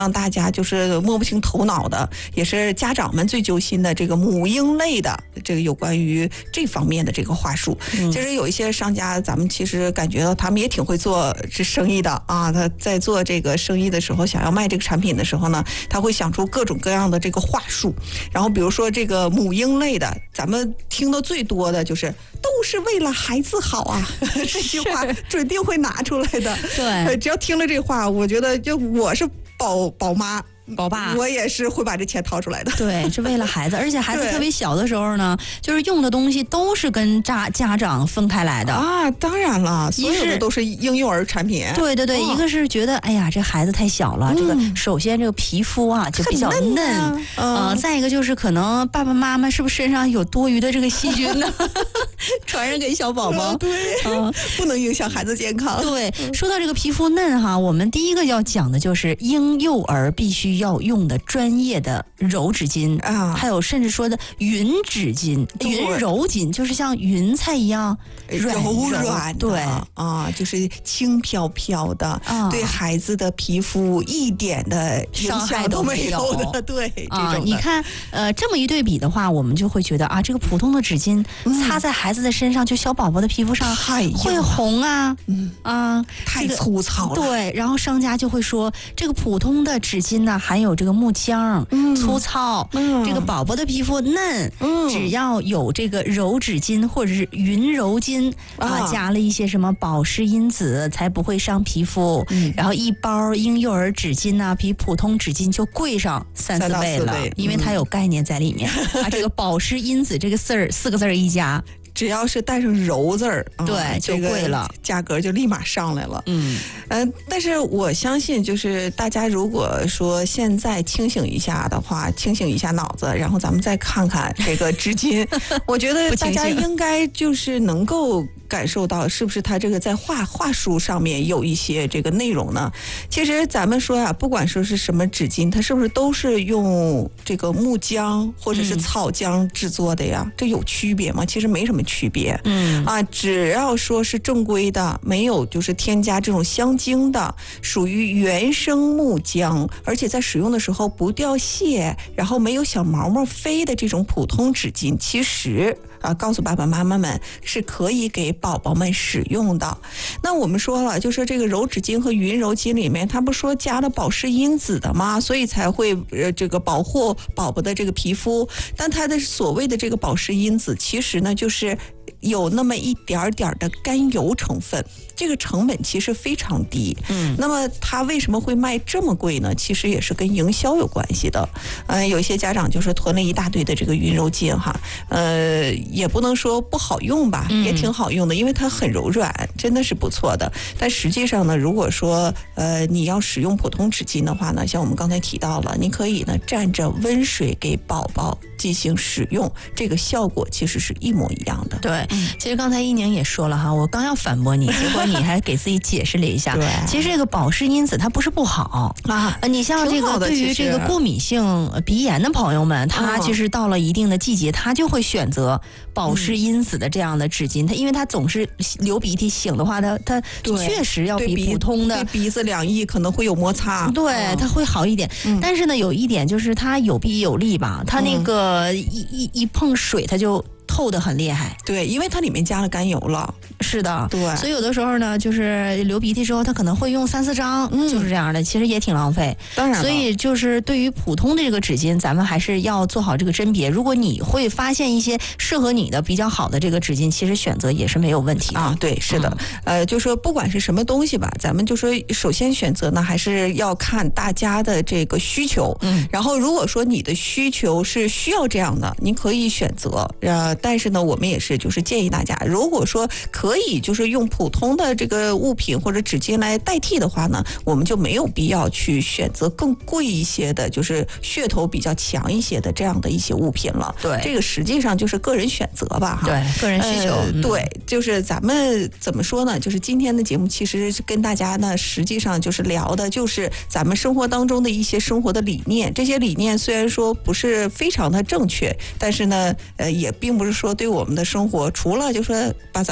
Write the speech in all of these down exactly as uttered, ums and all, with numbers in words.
让大家就是摸不清头脑的，也是家长们最揪心的这个母婴类的这个有关于这方面的这个话术。嗯、其实有一些商家，咱们其实感觉到他们也挺会做这生意的啊。他在做这个生意的时候，想要卖这个产品的时候呢，他会想出各种各样的这个话术。然后比如说这个母婴类的，咱们听的最多的就是都是为了孩子好啊，这句话准定会拿出来的。 对， 只要听了这话，我觉得就我是宝宝妈。 宝爸， 我也是会把这钱掏出来的。 对，是为了孩子，而且孩子特别小的时候呢，就是用的东西都是跟家家长分开来的啊。当然了，所有的都是婴幼儿产品。 对对对、哦，一个是觉得哎呀，这孩子太小了，嗯、这个首先这个皮肤啊就比较嫩， 嫩啊、呃，再一个就是可能爸爸妈妈是不是身上有多余的这个细菌呢，传染给小宝宝？ 对，嗯、呃，不能影响孩子健康。 对，说到这个皮肤嫩哈，我们第一个要讲的就是婴幼儿必须要用的专业的柔纸巾啊，还有甚至说的匀纸巾、匀柔巾，就是像云彩一样软柔软， 对啊，就是轻飘飘的，啊、对孩子的皮肤一点的伤害都没有的。对啊，你看，呃，这么一对比的话，我们就会觉得啊，这个普通的纸巾、嗯、擦在孩子的身上，就小宝宝的皮肤上会红啊， 嗯啊， 太粗糙了。 这个、对，然后商家就会说，这个普通的纸巾呢，含有这个木浆、嗯、粗糙、嗯，这个宝宝的皮肤嫩，嗯，只要有这个柔纸巾或者是匀柔巾啊，啊，加了一些什么保湿因子，才不会伤皮肤。嗯，然后一包婴幼儿纸巾呢，比普通纸巾就贵上三四倍了， 倍因为它有概念在里面。嗯、啊，这个保湿因子这个字儿四个字儿一加。 只要是带上柔字儿， 对、 啊， 就贵了， 这个价格就立马上来了。 嗯， 呃，但是我相信，就是大家如果说现在清醒一下的话，清醒一下脑子，然后咱们再看看这个纸巾，我觉得大家应该就是能够感受到，是不是它这个在话话术上面有一些这个内容呢？其实咱们说呀，不管说是什么纸巾，它是不是都是用这个木浆或者是草浆制作的呀？嗯、这有区别吗？其实没什么区别。嗯啊，只要说是正规的，没有就是添加这种香精的，属于原生木浆，而且在使用的时候不掉屑，然后没有小毛毛飞的这种普通纸巾，其实啊，告诉爸爸妈妈们是可以给宝宝们使用的。那我们说了，就是这个柔纸巾和匀柔巾里面，它不说加了保湿因子的吗？所以才会呃这个保护宝宝的这个皮肤。但它的所谓的这个保湿因子，其实呢就是有那么一点点的甘油成分，这个成本其实非常低。嗯，那么它为什么会卖这么贵呢？其实也是跟营销有关系的。呃，有一些家长就是囤了一大堆的这个匀柔巾哈，呃，也不能说不好用吧，也挺好用的，因为它很柔软，真的是不错的。但实际上呢，如果说呃你要使用普通纸巾的话呢，像我们刚才提到了，你可以呢蘸着温水给宝宝进行使用，这个效果其实是一模一样的。 对，其实刚才一宁也说了哈，我刚要反驳你，结果你还给自己解释了一下。 对， 其实这个保湿因子它不是不好啊，你像这个对于这个过敏性鼻炎的朋友们，他其实到了一定的季节，他就会选择保湿因子的这样的纸巾，它因为它总是流鼻涕擤的话，它它确实要比普通的对鼻子两翼可能会有摩擦， 对，它会好一点。嗯、但是呢，有一点就是它有弊有利吧，它那个一一一碰水，它就透得很厉害。 对，因为它里面加了甘油了。 是的， 对， 所以有的时候呢，就是流鼻涕之后，他可能会用三四张，嗯、就是这样的，其实也挺浪费。 当然， 所以就是对于普通的这个纸巾，咱们还是要做好这个甄别。如果你会发现一些适合你的比较好的这个纸巾，其实选择也是没有问题的啊。对，是的，嗯、呃，就说不管是什么东西吧，咱们就说首先选择呢，还是要看大家的这个需求。嗯，然后如果说你的需求是需要这样的，您可以选择。呃，但是呢，我们也是就是建议大家，如果说可以就是用普通的这个物品或者纸巾来代替的话呢，我们就没有必要去选择更贵一些的，就是噱头比较强一些的这样的一些物品了。 对， 这个实际上就是个人选择吧，哈。 对，个人需求。 呃嗯、 对，就是咱们怎么说呢？就是今天的节目其实是跟大家呢，实际上就是聊的就是咱们生活当中的一些生活的理念。这些理念虽然说不是非常的正确，但是呢，呃，也并不是说对我们的生活，除了就说把咱们的钱包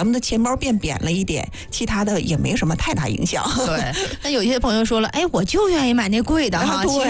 包变扁了一点，其他的也没什么太大影响。 对，那有些朋友说了，哎，我就愿意买那贵的哈， 啊、对。